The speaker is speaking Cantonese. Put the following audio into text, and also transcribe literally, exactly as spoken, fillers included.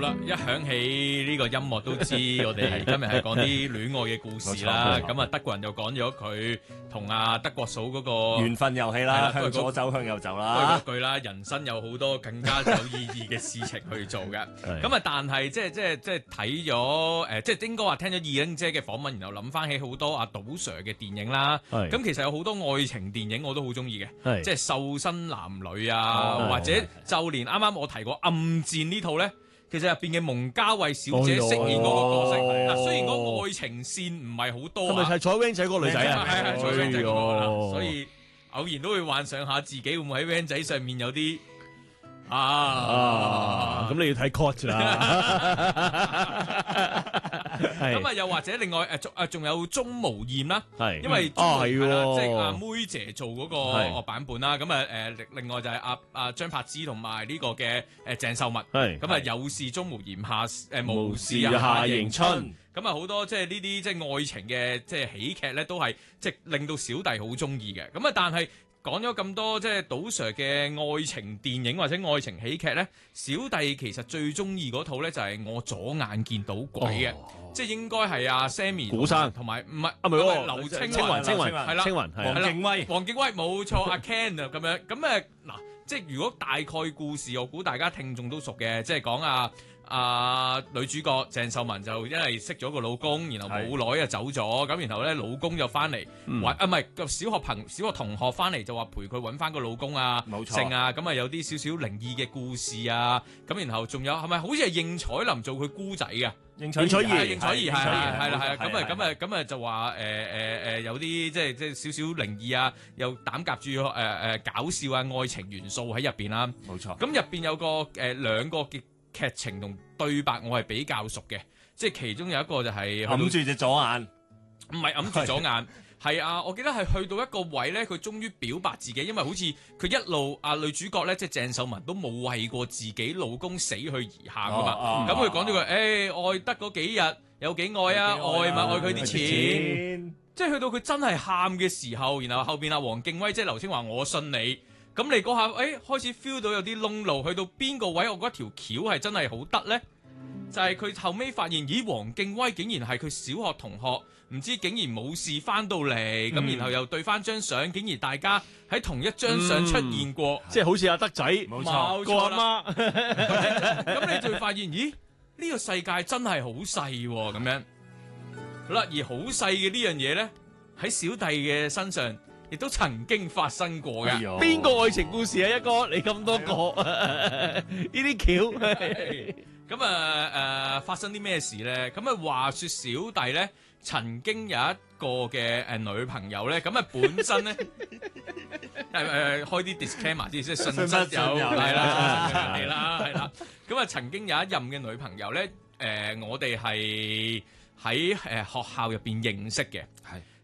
啦，一響起呢個音樂都知我哋今日係講啲戀愛嘅故事啦。咁啊，德國人就講咗佢同阿德國嫂嗰個緣分遊戲啦，向左走向右走啦。 都係嗰句啦，人生有好多更加有意義嘅事情去做嘅。咁啊，但係即係即係即係睇咗誒，即係應該話聽咗二英姐嘅訪問，然後諗翻起好多阿杜 Sir 嘅電影啦。咁其實有好多愛情電影我都好中意嘅，即係瘦身男女啊，或者就連啱啱我提過暗戰呢套咧。其實入邊嘅蒙嘉慧小姐飾演嗰個角色，嗱、哦、雖然嗰個愛情線唔係好多， 係咪係坐 van 仔嗰個女仔啊？ 係係坐 van 仔嗰個啦，所以偶然都會幻想下自己會唔會喺 van 仔上面有啲啊啊！咁、啊、你要睇 court 啦。 咁啊，又或者另外誒，仲誒仲有鍾無艷啦， 係因為啊係喎， 即係阿妹姐做嗰個版本啦。咁啊誒，另外就係阿阿張柏芝同埋呢個嘅誒鄭秀文，係咁啊，有事鍾無艷下誒無事夏迎春。咁啊，好多即係呢啲即係愛情嘅即係喜劇咧，都係即係令到小弟好中意嘅。咁啊，但係講咗咁多即係杜 Sir 嘅愛情電影或者愛情喜劇咧，小弟其實最中意嗰套咧就係我左眼見到鬼嘅，哦、即係應該係阿 Sammy 古生同埋唔係啊，唔係劉青雲，青雲係啦， 青雲黃敬威， 黃敬威冇錯，阿 Ken 啊咁樣咁誒嗱，即係如果大概故事，我估大家聽眾都熟嘅，即係講啊。啊、呃，女主角鄭秀文就因為識咗個老公，然後冇耐就走咗，咁然後咧老公就翻嚟，嗯、啊唔係個小學朋小學同學翻嚟就話陪佢揾翻個老公啊， 冇錯， 性啊，咁啊有啲少少靈異嘅故事啊，咁然後仲有係咪好似係應采琳做佢姑仔嘅？ 應采兒， 應采兒係係係啦係啦，咁啊咁啊咁啊就話誒誒誒有啲即係即係少少靈異啊，又膽夾住誒誒搞笑啊愛情元素喺入邊啦， 冇錯， 咁入邊有個誒兩個嘅劇情同對白我係比較熟嘅，即係其中有一個就係揞住隻左眼， 唔係揞住左眼，係啊，我記得係去到一個位咧，佢終於表白自己，因為好似佢一路啊女主角咧，即係鄭秀文都冇為過自己老公死去而喊噶嘛，咁佢講咗句誒愛得嗰幾日有幾愛啊，愛咪愛佢啲錢，即係去到佢真係喊嘅時候，然後後邊阿黃敬威即係劉青華我信你。咁你嗰下，誒、欸、開始 feel 到有啲窿路，去到邊個位，我覺得條橋係真係好得呢？就係、是、佢後尾發現，咦，黃敬威竟然係佢小學同學，唔知竟然冇事翻到嚟，咁、嗯、然後又對翻張相，竟然大家喺同一張相出現過， 嗯、即係好似阿德仔， 冇錯， 個阿媽， 咁你就會發現，咦，呢、這個世界真係好細咁樣，好啦，而好細嘅呢樣嘢呢，喺小弟嘅身上。亦都曾經發生過嘅， 邊個愛情故事啊？一哥，你咁多個呢啲橋， 咁啊誒發生啲咩事咧？咁啊話說小弟咧曾經有一個嘅誒女朋友咧，咁啊本身咧誒誒開啲 disclaimer 啲，即係信質有係啦係啦係啦，咁啊曾經有一任嘅女朋友咧，誒我哋係喺誒學校入邊認識嘅，係。